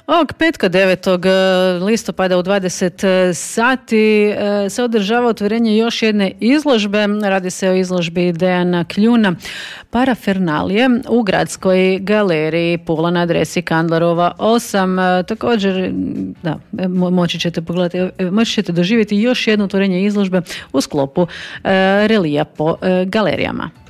Ovog petka 9. listopada u 20 sati se održava otvorenje još jedne izložbe. Radi se o izložbi Dejana Kljuna Parafernalije u Gradskoj galeriji Pula na adresi Kandlarova 8. Također, moći ćete pogledati, moći ćete doživjeti još jedno otvorenje izložbe u sklopu relija po galerijama.